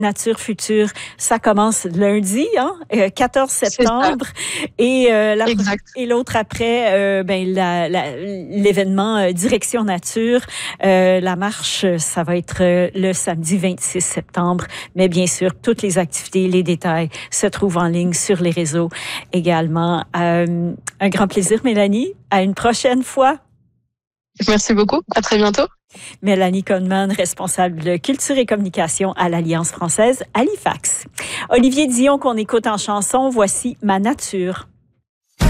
Nature Future, ça commence lundi, 14 septembre. Et l'autre après, l'événement Direction Nature. La marche, ça va être le samedi 26 septembre. Mais bien sûr, toutes les activités, les détails se trouvent en ligne sur les réseaux également. Un grand plaisir, Mélanie. À une prochaine fois. Merci beaucoup. À très bientôt. Mélanie Conman, responsable de culture et communication à l'Alliance française Halifax. Olivier Dion, qu'on écoute en chanson, voici Ma nature.